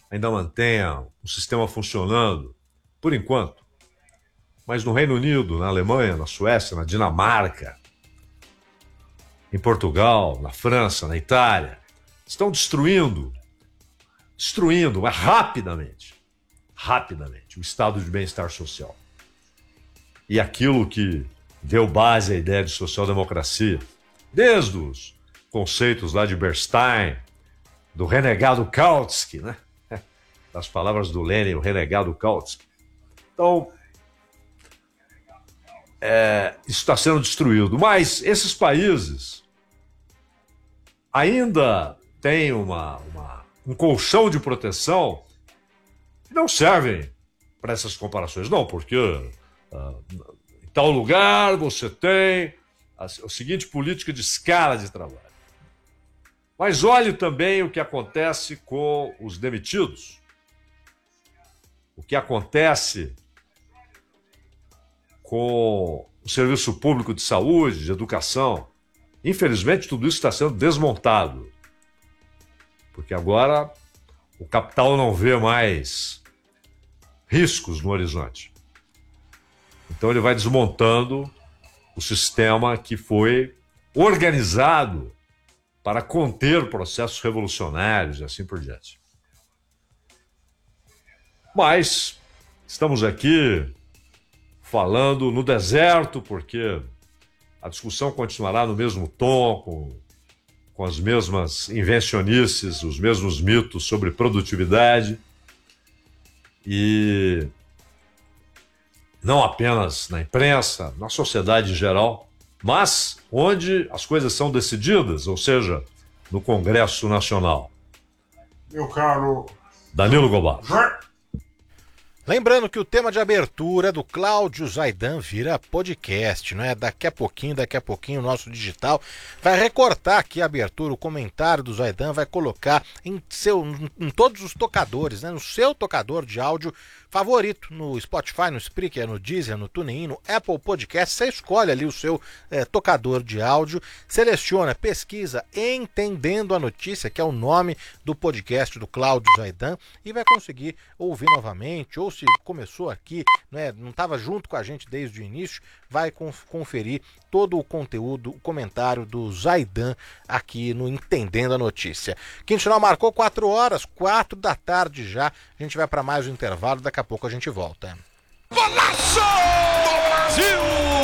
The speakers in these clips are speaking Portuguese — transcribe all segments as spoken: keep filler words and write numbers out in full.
ainda mantenha um sistema funcionando, por enquanto. Mas no Reino Unido, na Alemanha, na Suécia, na Dinamarca, em Portugal, na França, na Itália, estão destruindo, destruindo, mas rapidamente, rapidamente, o estado de bem-estar social. E aquilo que deu base à ideia de social-democracia, desde os conceitos lá de Bernstein, do renegado Kautsky, né? Das palavras do Lenin, o renegado Kautsky. Então, é, isso está sendo destruído. Mas esses países ainda têm uma, uma, um colchão de proteção que não servem para essas comparações. Não, porque uh, em tal lugar você tem a, a seguinte política de escala de trabalho. Mas olhe também o que acontece com os demitidos. O que acontece com o serviço público de saúde, de educação. Infelizmente, tudo isso está sendo desmontado. Porque agora o capital não vê mais riscos no horizonte. Então ele vai desmontando o sistema que foi organizado para conter processos revolucionários e assim por diante. Mas estamos aqui falando no deserto, porque a discussão continuará no mesmo tom, com, com as mesmas invencionices, os mesmos mitos sobre produtividade. E não apenas na imprensa, na sociedade em geral, mas onde as coisas são decididas, ou seja, no Congresso Nacional. Meu caro Danilo Gobal. Lembrando que o tema de abertura do Cláudio Zaidan vira podcast, não é? Daqui a pouquinho, daqui a pouquinho o nosso digital vai recortar aqui a abertura, o comentário do Zaidan vai colocar em, seu, em todos os tocadores, né? No seu tocador de áudio favorito, no Spotify, no Spreaker, no Deezer, no TuneIn, no Apple Podcast. Você escolhe ali o seu é, tocador de áudio, seleciona, pesquisa Entendendo a Notícia, que é o nome do podcast do Cláudio Zaidan, e vai conseguir ouvir novamente, ou se começou aqui, né, não estava junto com a gente desde o início, vai conferir todo o conteúdo, o comentário do Zaidan aqui no Entendendo a Notícia. Quintinal marcou quatro horas, quatro da tarde já. A gente vai para mais um intervalo, daqui a pouco a gente volta. Golaço do Brasil!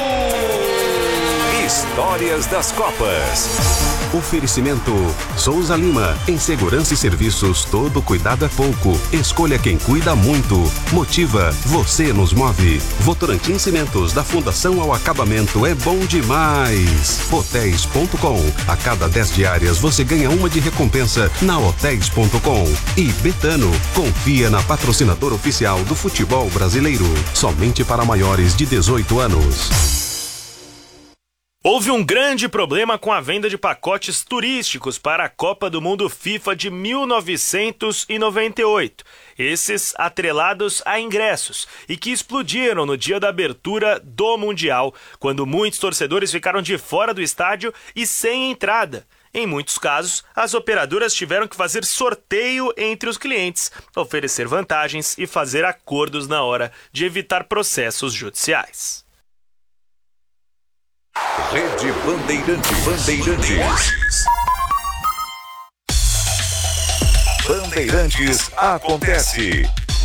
Histórias das Copas. Oferecimento Souza Lima. Em segurança e serviços, todo cuidado é pouco. Escolha quem cuida muito. Motiva, você nos move. Votorantim Cimentos, da fundação ao acabamento, é bom demais. Hotéis ponto com. A cada dez diárias você ganha uma de recompensa na hotéis ponto com. E Betano, confia na patrocinadora oficial do futebol brasileiro. Somente para maiores de dezoito anos. Houve um grande problema com a venda de pacotes turísticos para a Copa do Mundo FIFA de mil novecentos e noventa e oito. Esses atrelados a ingressos e que explodiram no dia da abertura do Mundial, quando muitos torcedores ficaram de fora do estádio e sem entrada. Em muitos casos, as operadoras tiveram que fazer sorteio entre os clientes, oferecer vantagens e fazer acordos na hora de evitar processos judiciais. Rede Bandeirantes. Bandeirantes. Bandeirantes acontece.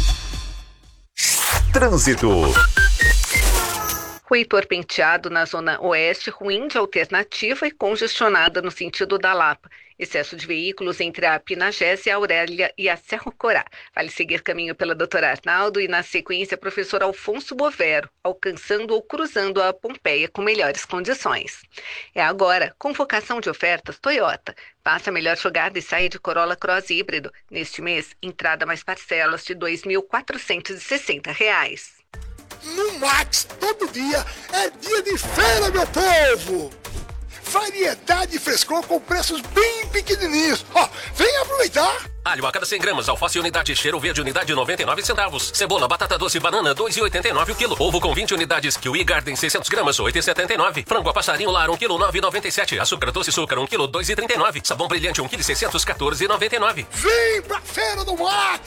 Trânsito. Rua Heitor Penteado, na zona oeste, ruim de alternativa e congestionada no sentido da Lapa. Excesso de veículos entre a Pinagésia, a Aurélia e a Cerro Corá. Vale seguir caminho pela doutora Arnaldo e, na sequência, professor Alfonso Bovero, alcançando ou cruzando a Pompeia com melhores condições. É agora, convocação de ofertas Toyota. Faça a melhor jogada e saia de Corolla Cross híbrido. Neste mês, entrada mais parcelas de dois mil quatrocentos e sessenta reais. No Max, todo dia é dia de feira, meu povo! Variedade e frescor com preços bem pequenininhos. Ó, vem aproveitar! Alho a cada cem gramas, alface unidade, cheiro verde unidade noventa e nove centavos. Cebola, batata doce, banana dois e oitenta e nove o quilo. Ovo com vinte unidades, Kiwi Garden seiscentos gramas, oito e setenta e nove. Frango a passarinho lar um quilo, nove e noventa e sete. Açúcar doce açúcar um quilo, dois e trinta e nove. Sabão brilhante um quilo, seiscentos, quatorze e noventa e nove. Vem pra feira do Max!